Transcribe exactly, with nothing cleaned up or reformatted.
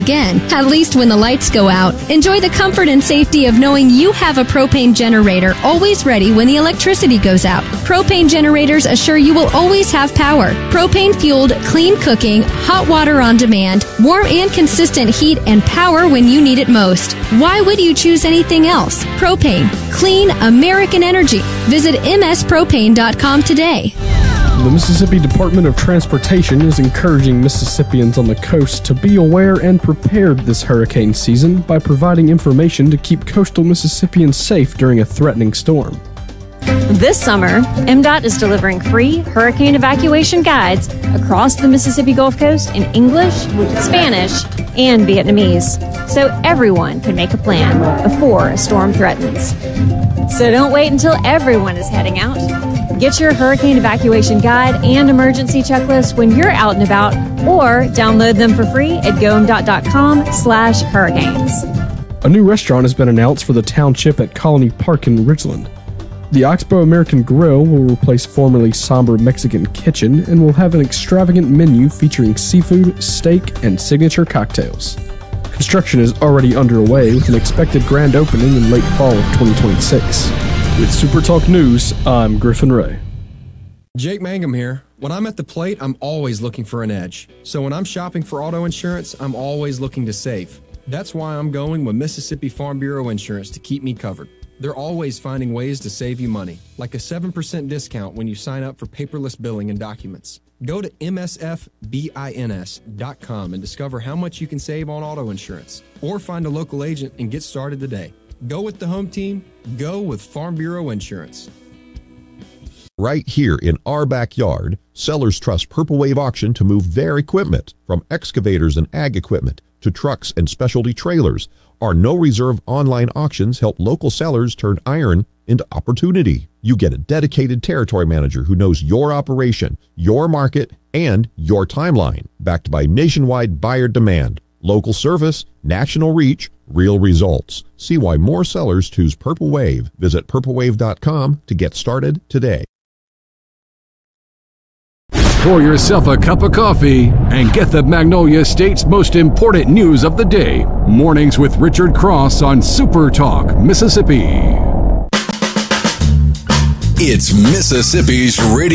Again, at least when the lights go out. Enjoy the comfort and safety of knowing you have a propane generator always ready when the electricity goes out. Propane generators assure you will always have power. Propane-fueled, clean cooking, hot water on demand, warm and consistent heat and power when you need it most. Why would you choose anything else? Propane. Clean American energy. Visit m s propane dot com today. The Mississippi Department of Transportation is encouraging Mississippians on the coast to be aware and prepared this hurricane season by providing information to keep coastal Mississippians safe during a threatening storm. This summer, M DOT is delivering free hurricane evacuation guides across the Mississippi Gulf Coast in English, Spanish, and Vietnamese, so everyone can make a plan before a storm threatens. So don't wait until everyone is heading out. Get your hurricane evacuation guide and emergency checklist when you're out and about, or download them for free at gomdot.com slash hurricanes. A new restaurant has been announced for the township at Colony Park in Ridgeland. The Oxbow American Grill will replace formerly somber Mexican Kitchen and will have an extravagant menu featuring seafood, steak, and signature cocktails. Construction is already underway with an expected grand opening in late fall of twenty twenty-six. With Super Talk News, I'm Griffin Ray. Jake Mangum here. When I'm at the plate, I'm always looking for an edge. So when I'm shopping for auto insurance, I'm always looking to save. That's why I'm going with Mississippi Farm Bureau Insurance to keep me covered. They're always finding ways to save you money, like a seven percent discount when you sign up for paperless billing and documents. Go to m s f bins dot com and discover how much you can save on auto insurance, or find a local agent and get started today. Go with the home team. Go with Farm Bureau Insurance. Right here in our backyard, sellers trust Purple Wave Auction to move their equipment, from excavators and ag equipment to trucks and specialty trailers. Our no-reserve online auctions help local sellers turn iron into opportunity. You get a dedicated territory manager who knows your operation, your market, and your timeline, backed by nationwide buyer demand, local service, national reach, real results. See why more sellers choose Purple Wave. Visit purple wave dot com to get started today. Pour yourself a cup of coffee and get the Magnolia State's most important news of the day. Mornings with Richard Cross on Super Talk, Mississippi. It's Mississippi's radio.